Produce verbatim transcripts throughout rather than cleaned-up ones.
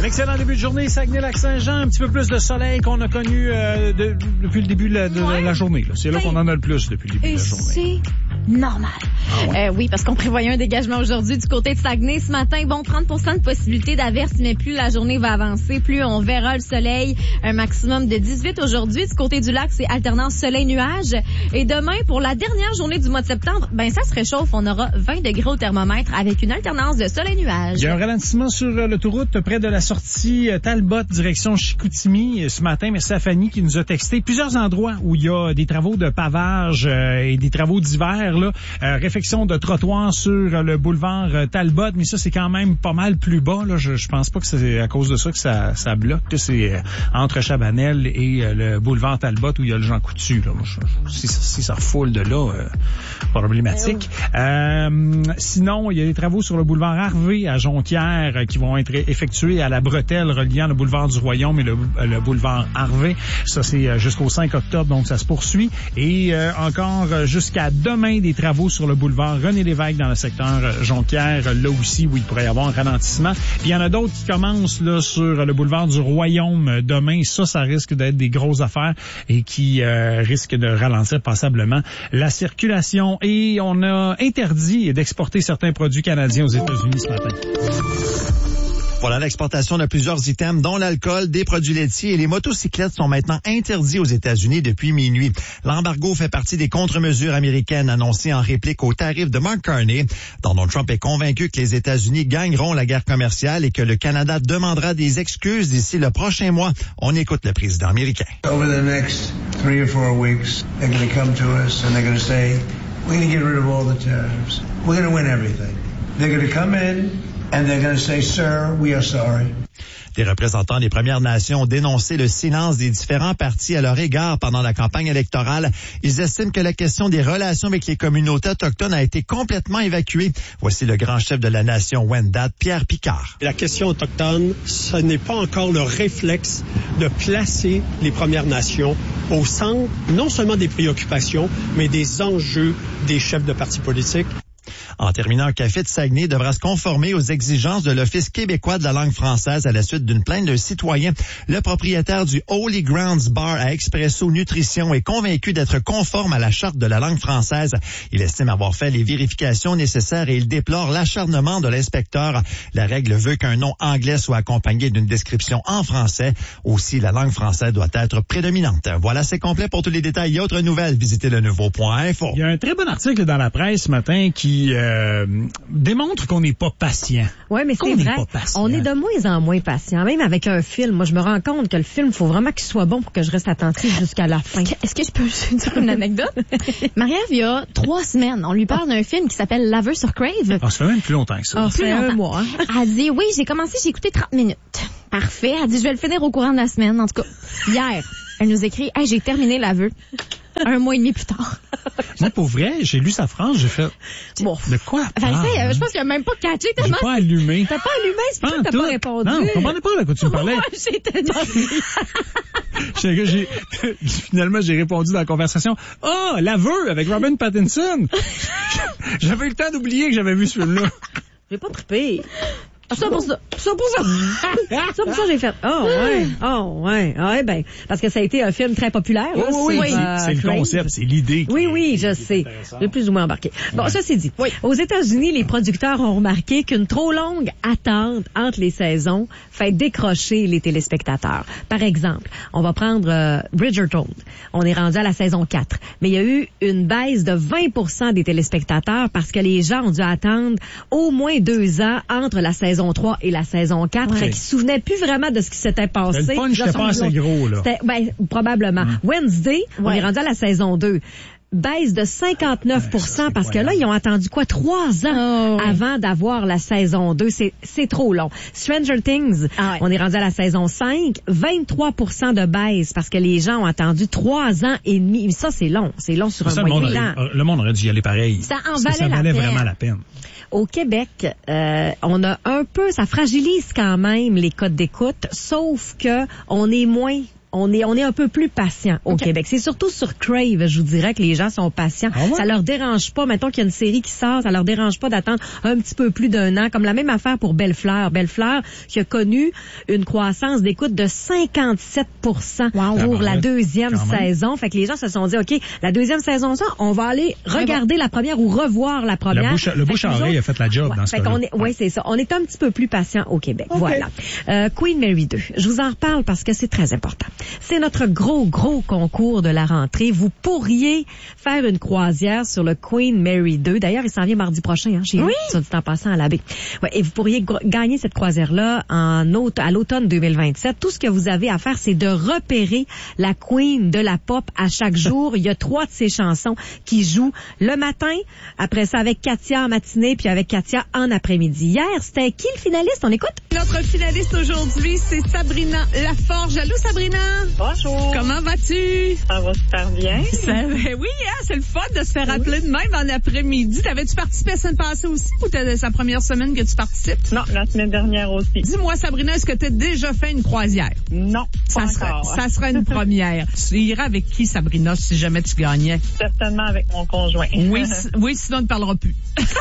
Un excellent début de journée, Saguenay-Lac-Saint-Jean. Un petit peu plus de soleil qu'on a connu euh, de, depuis le début de la, de ouais. la journée. Là. C'est là ben, qu'on en a le plus depuis le début de la journée. C'est normal. Ah ouais. euh, oui, parce qu'on prévoyait un dégagement aujourd'hui du côté de Saguenay ce matin. Bon, trente pour cent de possibilité d'averse, mais plus la journée va avancer, plus on verra le soleil. Un maximum de dix-huit aujourd'hui. Du côté du lac, c'est alternance soleil-nuage. Et demain, pour la dernière journée du mois de septembre, ben ça se réchauffe. On aura vingt degrés au thermomètre avec une alternance de soleil-nuage. Il y a un ralentissement sur l'autoroute près de la sortie Talbot, direction Chicoutimi. Ce matin, merci à Fanny qui nous a texté plusieurs endroits où il y a des travaux de pavage euh, et des travaux d'hiver. Là, euh, réfection de trottoir sur le boulevard Talbot, mais ça, c'est quand même pas mal plus bas. Là. Je, je pense pas que c'est à cause de ça que ça, ça bloque. C'est euh, entre Chabanel et euh, le boulevard Talbot où il y a le Jean Coutu. Là. Je, si, si ça refoule de là, euh, problématique. Euh, sinon, il y a des travaux sur le boulevard Harvey à Jonquière euh, qui vont être effectués à la bretelle reliant le boulevard du Royaume et le, le boulevard Harvey. Ça, c'est euh, jusqu'au cinq octobre, donc ça se poursuit. Et euh, encore euh, jusqu'à demain, des travaux sur le boulevard René-Lévesque dans le secteur euh, Jonquière, là aussi où il pourrait y avoir un ralentissement. Puis il y en a d'autres qui commencent là sur le boulevard du Royaume euh, demain. Ça, ça risque d'être des grosses affaires et qui euh, risquent de ralentir passablement la circulation. Et on a interdit d'exporter certains produits canadiens aux États-Unis ce matin. Voilà, l'exportation de plusieurs items, dont l'alcool, des produits laitiers et les motocyclettes sont maintenant interdits aux États-Unis depuis minuit. L'embargo fait partie des contre-mesures américaines annoncées en réplique aux tarifs de Mark Carney. Donald Trump est convaincu que les États-Unis gagneront la guerre commerciale et que le Canada demandera des excuses d'ici le prochain mois. On écoute le président américain. Over the next three or four weeks, they're going to come to us and they're going to say, we're going to get rid of all the tariffs. We're going to win everything. They're going to come in and they're going to say, sir, we are sorry. Les représentants des Premières Nations ont dénoncé le silence des différents partis à leur égard pendant la campagne électorale. Ils estiment que la question des relations avec les communautés autochtones a été complètement évacuée. Voici le grand chef de la nation Wendat, Pierre Picard. La question autochtone, ce n'est pas encore le réflexe de placer les Premières Nations au centre, non seulement des préoccupations, mais des enjeux des chefs de partis politiques. En terminant, un café de Saguenay devra se conformer aux exigences de l'Office québécois de la langue française à la suite d'une plainte d'un citoyen. Le propriétaire du Holy Grounds Bar à Expresso Nutrition est convaincu d'être conforme à la charte de la langue française. Il estime avoir fait les vérifications nécessaires et il déplore l'acharnement de l'inspecteur. La règle veut qu'un nom anglais soit accompagné d'une description en français. Aussi, la langue française doit être prédominante. Voilà, c'est complet pour tous les détails et autres nouvelles. Visitez le nouveau point info. Il y a un très bon article dans la presse ce matin qui Euh, démontre qu'on n'est pas patient. Oui, mais c'est vrai. On est de moins en moins patient. Même avec un film, moi, je me rends compte que le film, il faut vraiment qu'il soit bon pour que je reste attentive jusqu'à la fin. Est-ce que, est-ce que je peux juste dire une anecdote? Marie-Ève, il y a trois semaines, on lui parle d'un film qui s'appelle Laveur sur Crave. Ah, ça fait même plus longtemps que ça. Ah, plus fait longtemps. un mois. Hein? Elle dit, oui, j'ai commencé, j'ai écouté trente minutes. Parfait. Elle dit, je vais le finir au courant de la semaine. En tout cas, hier, elle nous écrit, hey, j'ai terminé Laveur. Un mois et demi plus tard. Moi, pour vrai, j'ai lu sa phrase, j'ai fait... Bon. De quoi? Enfin, ah, je pense qu'il a même pas catché tellement... J'ai pas allumé. T'as pas allumé, c'est pour ça que t'as pas répondu. Non, je comprenais pas de quoi tu me parlais. Moi, j'étais dit... j'ai, j'ai, finalement, j'ai répondu dans la conversation. Ah, oh, l'aveu avec Robin Pattinson. J'avais eu le temps d'oublier que j'avais vu ce film-là. J'ai pas trippé. Ça pour ça. Ça pour ça. Ça pour ça, j'ai fait. Oh, ouais. Oh, ouais. Ah, ouais, ben, parce que ça a été un film très populaire. Oui, là, oui, oui. Euh, c'est le concept, c'est l'idée. Oui, oui, je sais. J'ai plus ou moins embarqué. Bon, ouais. Ça, c'est dit. Oui. Aux États-Unis, les producteurs ont remarqué qu'une trop longue attente entre les saisons fait décrocher les téléspectateurs. Par exemple, on va prendre euh, Bridgerton. On est rendu à la saison quatre. Mais il y a eu une baisse de vingt pour cent des téléspectateurs parce que les gens ont dû attendre au moins deux ans entre la saison trois et la saison quatre. Ouais. Fait qu'ils se souvenaient plus vraiment de ce qui s'était passé. Le punch n'était pas assez gros, là. C'était, ben, probablement. Mm. Wednesday, ouais. On est rendu à la saison deux. Baisse de cinquante-neuf pour cent ouais, parce que là, ils ont attendu quoi? Trois ans oh, oui. avant d'avoir la saison deux. C'est, c'est trop long. Stranger Things, ah, ouais. On est rendu à la saison cinq. vingt-trois pour cent de baisse parce que les gens ont attendu trois ans et demi. Ça, c'est long. C'est long sur ça, un moyen temps. Le monde aurait dû y aller pareil. Ça en valait, ça valait la vraiment la peine. Au Québec, euh, on a un peu, ça fragilise quand même les codes d'écoute, sauf que on est moins on est, on est un peu plus patient au Okay. Québec. C'est surtout sur Crave, je vous dirais, que les gens sont patients. Ah ouais? Ça leur dérange pas. Mettons qu'il y a une série qui sort, ça leur dérange pas d'attendre un petit peu plus d'un an. Comme la même affaire pour Belle-Fleur. Belle-Fleur qui a connu une croissance d'écoute de cinquante-sept pour cent Wow. pour Ah, la ouais. deuxième Quand même. saison. Fait que les gens se sont dit, OK, la deuxième saison, ça, on va aller regarder la première ou revoir la première. Le bouche, le bouche Fait que à nous oreille a autres- fait la job Ouais, dans ce fait cas-là. qu'on est, oui, c'est ça. On est un petit peu plus patient au Québec. Voilà. Euh, Queen Mary deux. Je vous en reparle parce que c'est très important. C'est notre gros, gros concours de la rentrée. Vous pourriez faire une croisière sur le Queen Mary deux. D'ailleurs, il s'en vient mardi prochain, hein, chez nous. Ça dit en passant à la baie. Ouais, et vous pourriez gr- gagner cette croisière-là en aut- à l'automne deux mille vingt-sept. Tout ce que vous avez à faire, c'est de repérer la Queen de la pop à chaque jour. Il y a trois de ses chansons qui jouent le matin, après ça avec Katia en matinée, puis avec Katia en après-midi. Hier, c'était qui le finaliste? On écoute? Notre finaliste aujourd'hui, c'est Sabrina Laforge. Allô, Sabrina? Bonjour. Comment vas-tu? Ça va super bien. Ça, ben oui, hein, c'est le fun de se faire appeler de même en après-midi. T'avais-tu participé la semaine passée aussi ou t'es sa première semaine que tu participes? Non, la semaine dernière aussi. Dis-moi, Sabrina, est-ce que t'as déjà fait une croisière? Non, Ça pas serait, encore. ça serait une première. Tu irais avec qui, Sabrina, si jamais tu gagnais? Certainement avec mon conjoint. Oui, si- oui, sinon on ne parlera plus.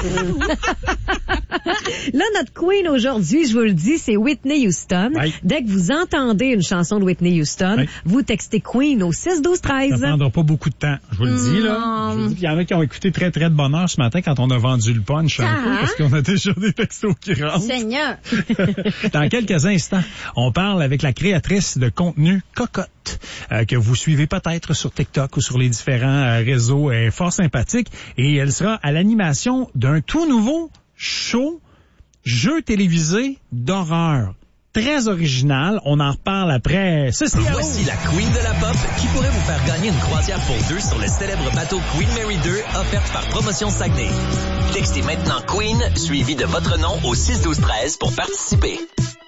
Là, notre Queen aujourd'hui, je vous le dis, c'est Whitney Houston. Oui. Dès que vous entendez une chanson de Whitney Houston, Oui. vous textez Queen au six douze Ça treize. prendra pas beaucoup de temps. Je vous le dis, là. Je vous dis qu'il y en a qui ont écouté très, très de bonne heure ce matin quand on a vendu le punch un Ah, peu, hein? parce qu'on a déjà des textos qui rentrent. Seigneur. Dans quelques instants, on parle avec la créatrice de contenu Cocotte, euh, que vous suivez peut-être sur TikTok ou sur les différents euh, réseaux. Elle est fort sympathique et elle sera à l'animation d'un tout nouveau show, jeu télévisé d'horreur. Très original. On en reparle après ceci. Voici la Queen de la Pop qui pourrait vous faire gagner une croisière pour deux sur le célèbre bateau Queen Mary deux offerte par Promotion Saguenay. Textez maintenant Queen suivi de votre nom au six douze treize pour participer.